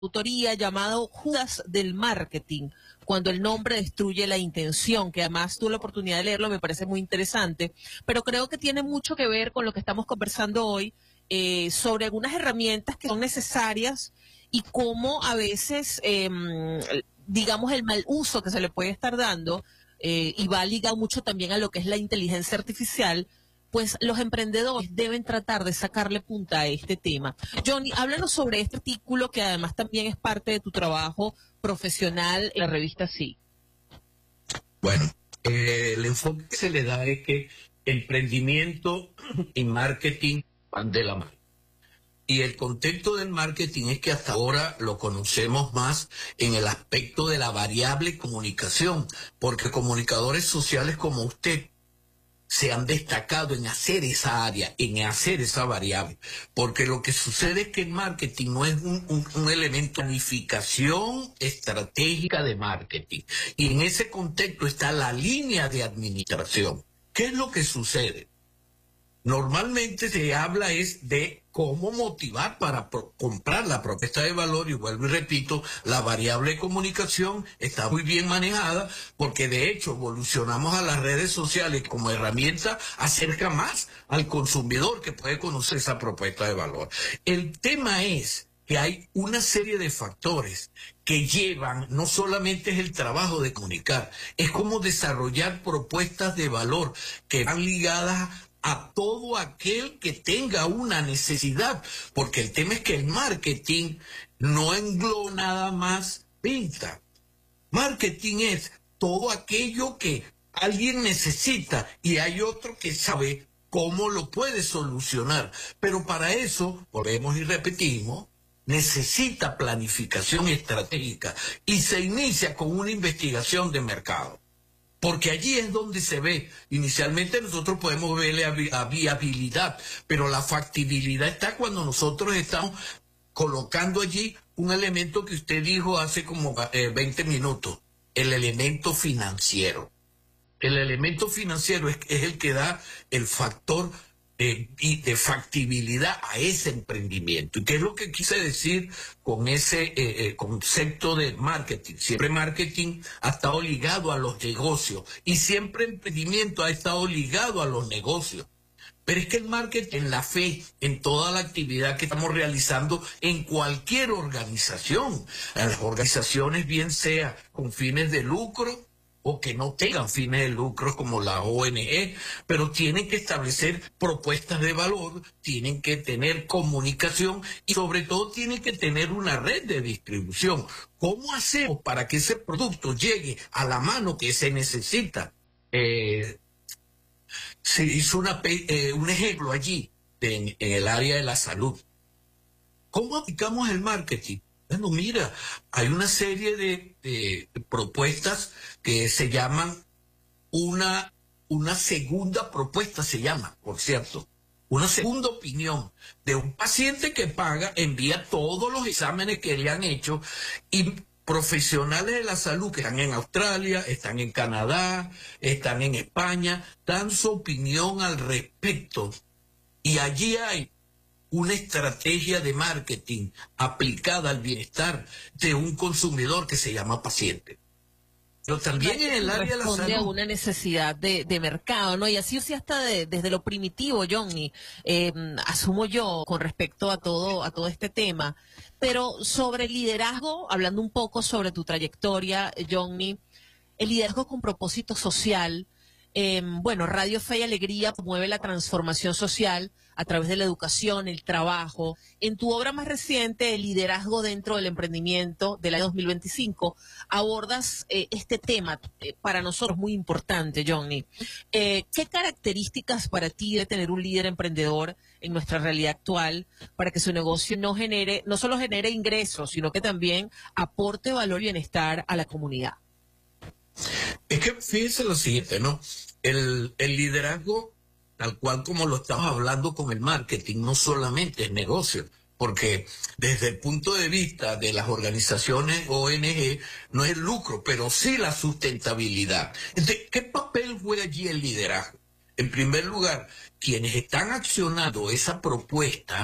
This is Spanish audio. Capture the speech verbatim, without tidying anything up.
autoría llamado Judas del Marketing, cuando el nombre destruye la intención, que además tuve la oportunidad de leerlo, me parece muy interesante, pero creo que tiene mucho que ver con lo que estamos conversando hoy, eh, sobre algunas herramientas que son necesarias y cómo a veces, eh, digamos, el mal uso que se le puede estar dando, eh, y va ligado mucho también a lo que es la inteligencia artificial, pues los emprendedores deben tratar de sacarle punta a este tema. Johnny, háblanos sobre este artículo que además también es parte de tu trabajo profesional en la revista Sí. Bueno, eh, el enfoque que se le da es que emprendimiento y marketing van de la mano. Y el contexto del marketing es que hasta ahora lo conocemos más en el aspecto de la variable comunicación, porque comunicadores sociales como usted se han destacado en hacer esa área, en hacer esa variable. Porque lo que sucede es que el marketing no es un, un, un elemento de planificación estratégica de marketing. Y en ese contexto está la línea de administración. ¿Qué es lo que sucede? Normalmente se habla es de cómo motivar para pro- comprar la propuesta de valor, y vuelvo y repito, la variable de comunicación está muy bien manejada porque de hecho evolucionamos a las redes sociales como herramienta, acerca más al consumidor que puede conocer esa propuesta de valor. El tema es que hay una serie de factores que llevan, no solamente es el trabajo de comunicar, es como desarrollar propuestas de valor que van ligadas a todo aquel que tenga una necesidad, porque el tema es que el marketing no engloba nada más venta. Marketing es todo aquello que alguien necesita y hay otro que sabe cómo lo puede solucionar. Pero para eso, volvemos y repetimos, necesita planificación estratégica y se inicia con una investigación de mercado. Porque allí es donde se ve. Inicialmente nosotros podemos verle a viabilidad, pero la factibilidad está cuando nosotros estamos colocando allí un elemento que usted dijo hace como eh, veinte minutos, el elemento financiero. El elemento financiero es, es el que da el factor de, de factibilidad a ese emprendimiento. ¿Y qué es lo que quise decir con ese eh, eh, concepto de marketing? Siempre marketing ha estado ligado a los negocios y siempre emprendimiento ha estado ligado a los negocios. Pero es que el marketing, en la fe, en toda la actividad que estamos realizando en cualquier organización, en las organizaciones bien sea con fines de lucro o que no tengan fines de lucro como la O N G, pero tienen que establecer propuestas de valor, tienen que tener comunicación y sobre todo tienen que tener una red de distribución. ¿Cómo hacemos para que ese producto llegue a la mano que se necesita? Eh, se hizo una, eh, un ejemplo allí en, en el área de la salud. ¿Cómo aplicamos el marketing? Bueno, mira, hay una serie de, de propuestas que se llaman una, una segunda propuesta, se llama, por cierto, una segunda opinión de un paciente que paga, envía todos los exámenes que le han hecho y profesionales de la salud que están en Australia, están en Canadá, están en España, dan su opinión al respecto. Y allí hay una estrategia de marketing aplicada al bienestar de un consumidor que se llama paciente. Pero también en el área de la salud. Responde a una necesidad de, de mercado, ¿no? Y así o sea hasta de, desde lo primitivo, Johnny, eh, asumo yo con respecto a todo, a todo este tema. Pero sobre liderazgo, hablando un poco sobre tu trayectoria, Johnny, el liderazgo con propósito social. Eh, bueno, Radio Fe y Alegría promueve la transformación social a través de la educación, el trabajo. En tu obra más reciente, El liderazgo dentro del emprendimiento del año dos mil veinticinco, abordas eh, este tema eh, para nosotros muy importante, Johnny. Eh, ¿Qué características para ti debe tener un líder emprendedor en nuestra realidad actual para que su negocio no genere, no solo genere ingresos, sino que también aporte valor y bienestar a la comunidad? Es que fíjense lo siguiente, ¿no? El, el liderazgo, tal cual como lo estamos hablando con el marketing, no solamente es negocio, porque desde el punto de vista de las organizaciones O N G no es el lucro, pero sí la sustentabilidad. Entonces, ¿qué papel juega allí el liderazgo? En primer lugar, quienes están accionando esa propuesta